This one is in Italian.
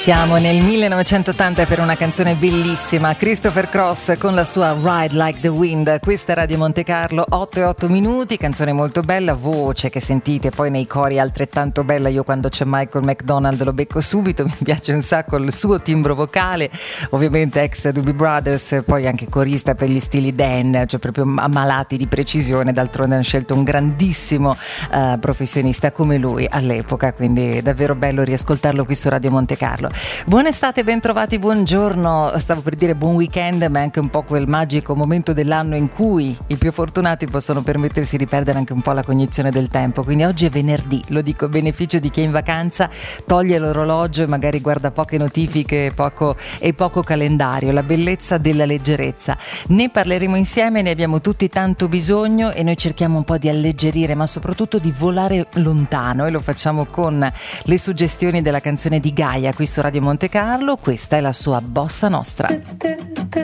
Siamo nel 1980 per una canzone bellissima, Christopher Cross con la sua Ride Like the Wind. Questa è Radio Monte Carlo, 8 minuti, canzone molto bella, voce che sentite poi nei cori altrettanto bella. Io quando c'è Michael McDonald lo becco subito, mi piace un sacco il suo timbro vocale, ovviamente ex Doobie Brothers, poi anche corista per gli stili Dan, cioè proprio ammalati di precisione. D'altronde hanno scelto un grandissimo professionista come lui all'epoca, quindi davvero bello riascoltarlo qui su Radio Monte Carlo. Buona estate, ben trovati, buongiorno, stavo per dire buon weekend, ma è anche un po' quel magico momento dell'anno in cui i più fortunati possono permettersi di perdere anche un po' la cognizione del tempo. Quindi oggi è venerdì, lo dico a beneficio di chi è in vacanza, toglie l'orologio e magari guarda poche notifiche e poco calendario, la bellezza della leggerezza. Ne parleremo insieme, ne abbiamo tutti tanto bisogno e noi cerchiamo un po' di alleggerire, ma soprattutto di volare lontano, e lo facciamo con le suggestioni della canzone di Gaia qui su Radio Monte Carlo. Questa è la sua Bossa Nostra.